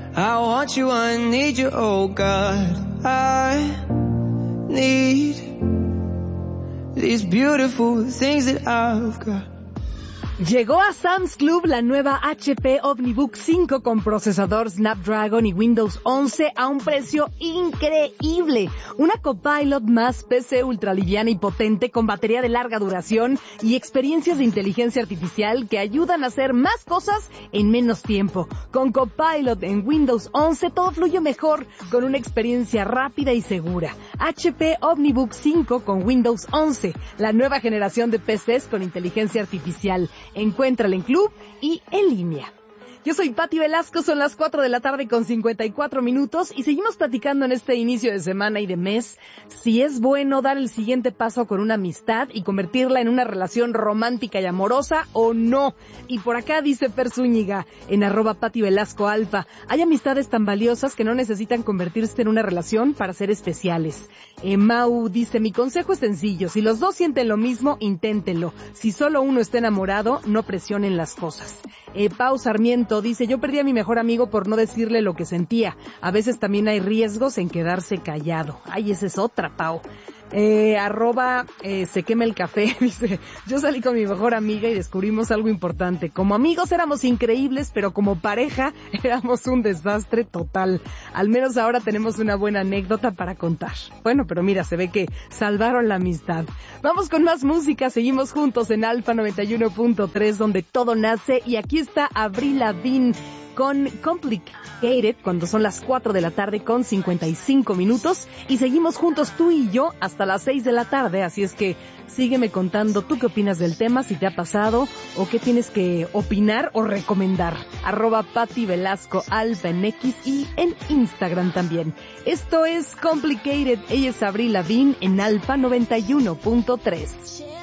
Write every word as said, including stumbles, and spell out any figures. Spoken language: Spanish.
I want you, I need you, oh God. I need these beautiful things that I've got. Llegó a Sam's Club la nueva H P OmniBook cinco con procesador Snapdragon y Windows once a un precio increíble. Una Copilot más P C ultraliviana y potente con batería de larga duración y experiencias de inteligencia artificial que ayudan a hacer más cosas en menos tiempo. Con Copilot en Windows once todo fluye mejor con una experiencia rápida y segura. H P OmniBook cinco con Windows once, la nueva generación de P Cs con inteligencia artificial. Encuéntrala en Club y en línea. Yo soy Pati Velasco, son las cuatro de la tarde con cincuenta y cuatro minutos y seguimos platicando en este inicio de semana y de mes si es bueno dar el siguiente paso con una amistad y convertirla en una relación romántica y amorosa o no. Y por acá dice Fer Zúñiga en arroba Pati Velasco Alfa, hay amistades tan valiosas que no necesitan convertirse en una relación para ser especiales. Eh, Mau dice, mi consejo es sencillo, si los dos sienten lo mismo, inténtenlo. Si solo uno está enamorado, no presionen las cosas. Eh, Pau Sarmiento dice, yo perdí a mi mejor amigo por no decirle lo que sentía. A veces también hay riesgos en quedarse callado. Ay, esa es otra, Pau. Eh, arroba, eh, se quema el café, dice, yo salí con mi mejor amiga y descubrimos algo importante. Como amigos éramos increíbles, pero como pareja éramos un desastre total. Al menos ahora tenemos una buena anécdota para contar. Bueno, pero mira, se ve que salvaron la amistad. Vamos con más música, seguimos juntos en Alfa noventa y uno punto tres, donde todo nace, y aquí está Avril Lavigne con Complicated, cuando son las cuatro de la tarde con cincuenta y cinco minutos, y seguimos juntos tú y yo hasta las seis de la tarde, así es que sígueme contando tú qué opinas del tema, si te ha pasado, o qué tienes que opinar o recomendar. Arroba Pati Velasco Alfa en X y en Instagram también. Esto es Complicated, ella es Avril Lavigne en Alfa noventa y uno punto tres.